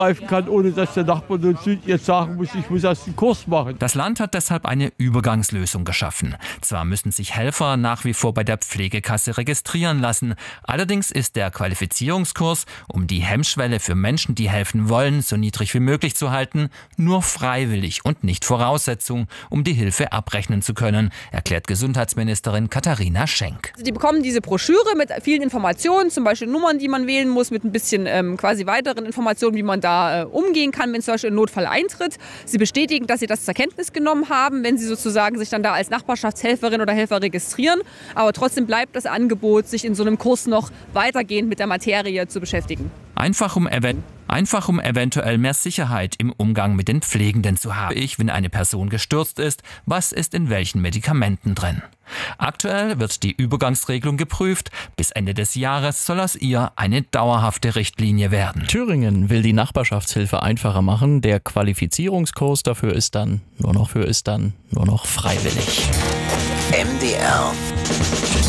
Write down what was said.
greifen kann, ohne dass der Nachbar nun jetzt sagen muss, ich muss erst einen Kurs machen. Das Land hat deshalb eine Übergangslösung geschaffen. Zwar müssen sich Helfer nach wie vor bei der Pflegekasse registrieren lassen, allerdings ist der Qualifizierungskurs, um die Hemmschwelle für Menschen, die helfen wollen, so niedrig wie möglich zu halten, nur freiwillig und nicht Voraussetzung, um die Hilfe abrechnen zu können, erklärt Gesundheitsministerin Katharina Schenk. Die bekommen diese Broschüre mit vielen Informationen, zum Beispiel Nummern, die man wählen muss, mit ein bisschen quasi weiteren Informationen, wie man da umgehen kann, wenn zum Beispiel ein Notfall eintritt. Sie bestätigen, dass sie das zur Kenntnis genommen haben, wenn sie sozusagen sich dann da als Nachbarschaftshelferin oder Helfer registrieren. Aber trotzdem bleibt das Angebot, sich in so einem Kurs noch weitergehend mit der Materie zu beschäftigen. Einfach um eventuell mehr Sicherheit im Umgang mit den Pflegenden zu haben. Wenn eine Person gestürzt ist, was ist in welchen Medikamenten drin? Aktuell wird die Übergangsregelung geprüft. Bis Ende des Jahres soll aus ihr eine dauerhafte Richtlinie werden. Thüringen will die Nachbarschaftshilfe einfacher machen. Der Qualifizierungskurs dafür ist dann nur noch freiwillig. MDR